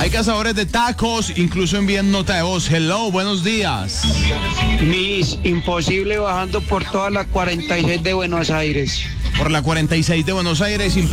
Hay cazadores de tacos, incluso envían nota de voz. Hello, buenos días. Miss, imposible bajando por toda la 46 de Buenos Aires. Por la 46 de Buenos Aires,